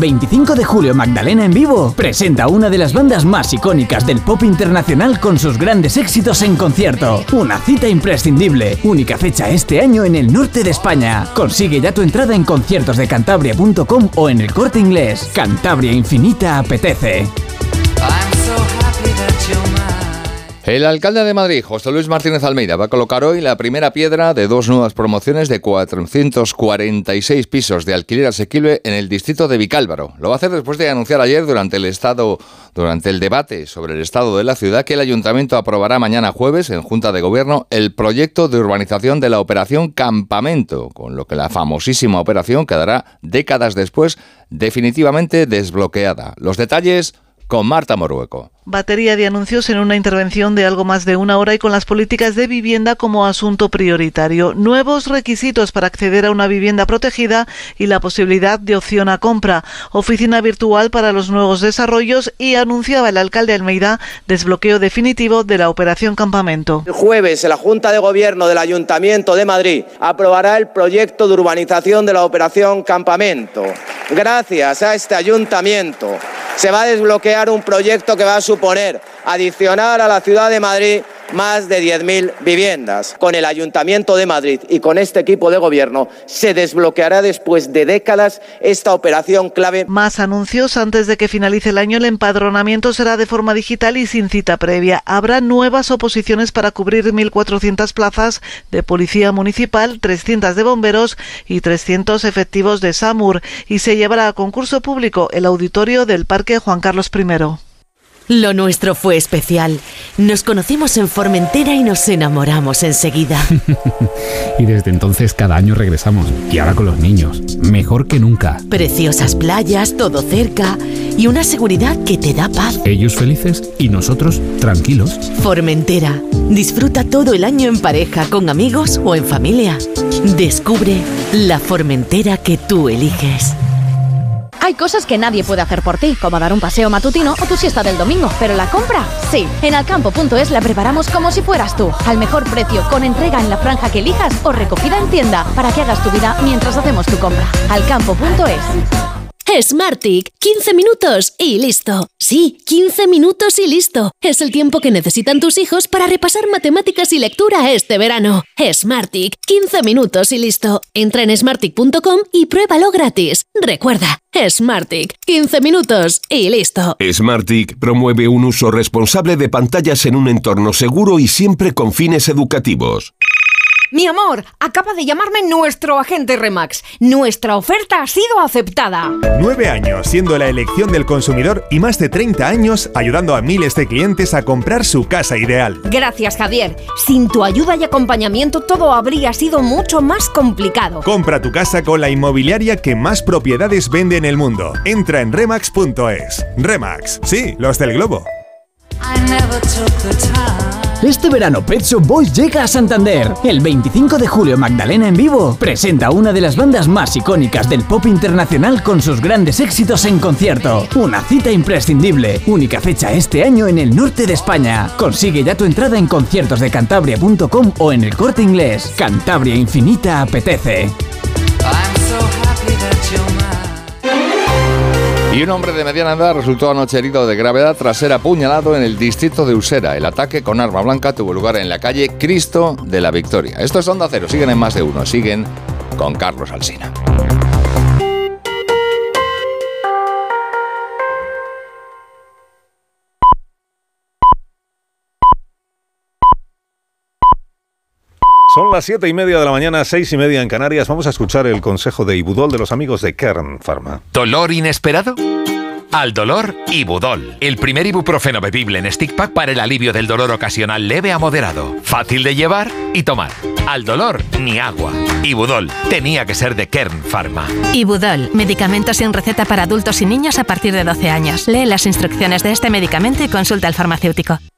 25 de julio Magdalena en vivo presenta una de las bandas más icónicas del pop internacional con sus grandes éxitos en concierto. Una cita imprescindible, única fecha este año en el norte de España. Consigue ya tu entrada en conciertosdecantabria.com o en El Corte Inglés. Cantabria Infinita apetece. El alcalde de Madrid, José Luis Martínez Almeida, va a colocar hoy la primera piedra de 2 nuevas promociones de 446 pisos de alquiler asequible en el distrito de Vicálvaro. Lo va a hacer después de anunciar ayer durante el debate sobre el estado de la ciudad que el ayuntamiento aprobará mañana jueves en Junta de Gobierno el proyecto de urbanización de la operación Campamento, con lo que la famosísima operación quedará décadas después definitivamente desbloqueada. Los detalles con Marta Morueco. Batería de anuncios en una intervención de algo más de una hora y con las políticas de vivienda como asunto prioritario. Nuevos requisitos para acceder a una vivienda protegida y la posibilidad de opción a compra. Oficina virtual para los nuevos desarrollos y anunciaba el alcalde Almeida desbloqueo definitivo de la operación Campamento. El jueves la Junta de Gobierno del Ayuntamiento de Madrid aprobará el proyecto de urbanización de la operación Campamento. Gracias a este ayuntamiento se va a desbloquear un proyecto que va a suponer adicionar a la ciudad de Madrid más de 10.000 viviendas. Con el Ayuntamiento de Madrid y con este equipo de gobierno se desbloqueará después de décadas esta operación clave. Más anuncios. Antes de que finalice el año, el empadronamiento será de forma digital y sin cita previa. Habrá nuevas oposiciones para cubrir 1.400 plazas de Policía Municipal, 300 de bomberos y 300 efectivos de SAMUR. Y se llevará a concurso público el auditorio del Parque Juan Carlos I. Lo nuestro fue especial. Nos conocimos en Formentera y nos enamoramos enseguida. Y desde entonces cada año regresamos. Y ahora con los niños. Mejor que nunca. Preciosas playas, todo cerca y una seguridad que te da paz. Ellos felices y nosotros tranquilos. Formentera. Disfruta todo el año en pareja, con amigos o en familia. Descubre la Formentera que tú eliges. Hay cosas que nadie puede hacer por ti, como dar un paseo matutino o tu siesta del domingo, pero la compra, sí. En Alcampo.es la preparamos como si fueras tú, al mejor precio, con entrega en la franja que elijas o recogida en tienda, para que hagas tu vida mientras hacemos tu compra. Alcampo.es. Smartick, 15 minutos y listo. Sí, 15 minutos y listo. Es el tiempo que necesitan tus hijos para repasar matemáticas y lectura este verano. Smartick, 15 minutos y listo. Entra en smartick.com y pruébalo gratis. Recuerda, Smartick, 15 minutos y listo. Smartick promueve un uso responsable de pantallas en un entorno seguro y siempre con fines educativos. Mi amor, acaba de llamarme nuestro agente Remax. Nuestra oferta ha sido aceptada. 9 años siendo la elección del consumidor y más de 30 años ayudando a miles de clientes a comprar su casa ideal. Gracias, Javier. Sin tu ayuda y acompañamiento todo habría sido mucho más complicado. Compra tu casa con la inmobiliaria que más propiedades vende en el mundo. Entra en Remax.es. Remax, sí, los del globo. Este verano Pet Shop Boys llega a Santander. El 25 de julio Magdalena en vivo presenta una de las bandas más icónicas del pop internacional con sus grandes éxitos en concierto. Una cita imprescindible, única fecha este año en el norte de España. Consigue ya tu entrada en conciertosdecantabria.com o en El Corte Inglés. Cantabria Infinita apetece. Y un hombre de mediana edad resultó anoche herido de gravedad tras ser apuñalado en el distrito de Usera. El ataque con arma blanca tuvo lugar en la calle Cristo de la Victoria. Esto es Onda Cero, siguen en Más de Uno, siguen con Carlos Alsina. Son las 7:30 de la mañana, 6:30 en Canarias. Vamos a escuchar el consejo de Ibudol de los amigos de Kern Pharma. ¿Dolor inesperado? Al dolor, Ibudol. El primer ibuprofeno bebible en stick pack para el alivio del dolor ocasional leve a moderado. Fácil de llevar y tomar. Al dolor, ni agua. Ibudol. Tenía que ser de Kern Pharma. Ibudol. Medicamento sin receta para adultos y niños a partir de 12 años. Lee las instrucciones de este medicamento y consulta al farmacéutico.